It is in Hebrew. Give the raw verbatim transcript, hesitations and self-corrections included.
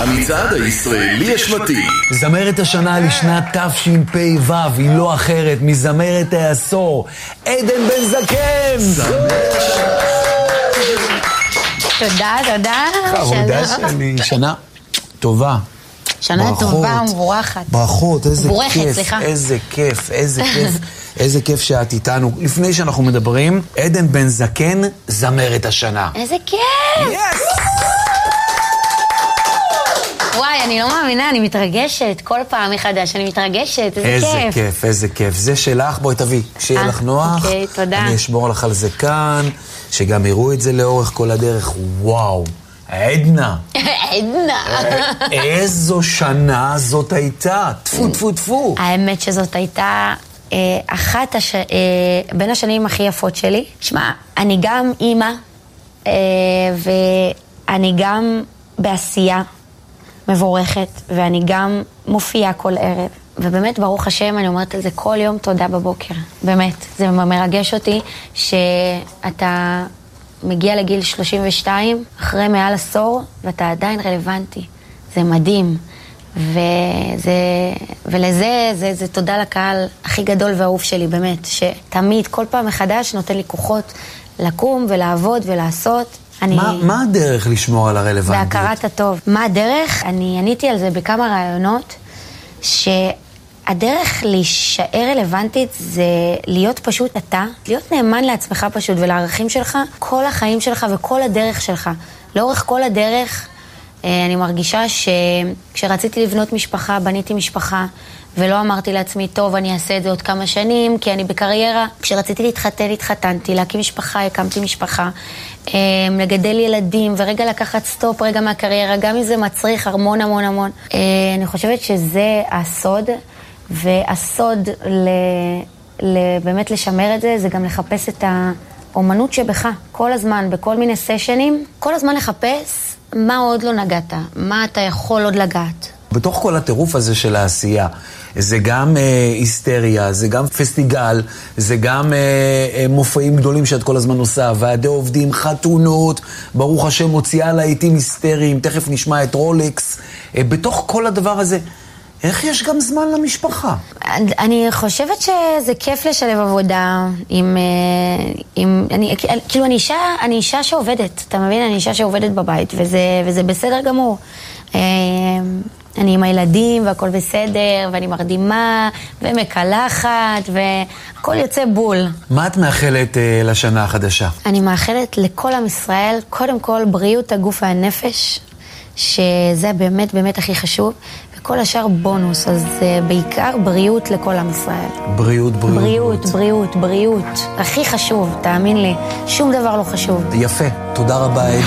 המצעד הישראלי השנתי. זמרת השנה לשנת תשפ"ו היא לא אחרת מזמרת העשור, עדן בן זקן. תודה, תודה. חמודה שלי, שנה טובה. שנה טובה ומבורכת. ברכות, איזה כיף, סליחה. איזה כיף, איזה כיף, איזה כיף שאת איתנו. לפני שאנחנו מדברים, עדן בן זקן, זמרת השנה. איזה כיף! יס! וואי, אני לא מאמינה, אני מתרגשת. כל פעם מחדש אני מתרגשת, איזה איזה כיף. איזה כיף, איזה כיף. זה שלך, בואי תביאי, שיהיה לך נוח. אוקיי, תודה. אני אשמור לך על זה כאן, שגם יראו את זה לאורך כל הדרך. וואו, עדנה. עדנה. איזו שנה זאת הייתה. טפו, טפו, טפו. האמת שזאת הייתה אה, אחת הש... אה, בין השנים הכי יפות שלי. שמע, אני גם אימא, אה, ואני גם בעשייה מבורכת, ואני גם מופיעה כל ערב. ובאמת, ברוך השם, אני אומרת על זה כל יום תודה בבוקר. באמת, זה מרגש אותי שאתה מגיע לגיל שלושים ושתיים, אחרי מעל עשור, ואתה עדיין רלוונטי. זה מדהים. וזה, ולזה, זה, זה תודה לקהל הכי גדול והאהוב שלי, באמת, שתמיד, כל פעם מחדש, נותן לי כוחות לקום ולעבוד ולעשות. אני... מה, מה הדרך לשמור על הרלוונטיות? בהכרת הטוב. מה הדרך? אני עניתי על זה בכמה רעיונות, שהדרך להישאר רלוונטית זה להיות פשוט אתה, להיות נאמן לעצמך פשוט ולערכים שלך, כל החיים שלך וכל הדרך שלך. לאורך כל הדרך, אני מרגישה שכשרציתי לבנות משפחה, בניתי משפחה, ולא אמרתי לעצמי, טוב, אני אעשה את זה עוד כמה שנים, כי אני בקריירה. כשרציתי להתחתן, התחתנתי, להקים משפחה, הקמתי משפחה, לגדל ילדים, ורגע לקחת סטופ, רגע מהקריירה, גם אם זה מצריך המון המון המון. אני חושבת שזה הסוד, והסוד ל... באמת לשמר את זה, זה גם לחפש את האומנות שבך, כל הזמן, בכל מיני סשנים, כל הזמן לחפש מה עוד לא נגעת, מה אתה יכול עוד לגעת. בתוך כל הטירוף הזה של העשייה, זה גם אה, היסטריה, זה גם פסטיגל, זה גם אה, אה, מופעים גדולים שאת כל הזמן עושה, ועדי עובדים, חתונות, ברוך השם מוציאה לעיתים היסטריים, תכף נשמע את רולקס. אה, בתוך כל הדבר הזה, איך יש גם זמן למשפחה? אני חושבת שזה כיף לשלב עבודה עם... עם אני, כאילו, אני אישה, אני אישה שעובדת, אתה מבין? אני אישה שעובדת בבית, וזה, וזה בסדר גמור. אני עם הילדים והכל בסדר, ואני מרדימה ומקלחת, והכל יוצא בול. מה את מאחלת אה, לשנה החדשה? אני מאחלת לכל עם ישראל, קודם כל בריאות הגוף והנפש, שזה באמת באמת הכי חשוב, וכל השאר בונוס, אז uh, בעיקר בריאות לכל עם ישראל. בריאות, בריאות. בריאות, בריאות, בריאות. הכי חשוב, תאמין לי, שום דבר לא חשוב. יפה, תודה רבה.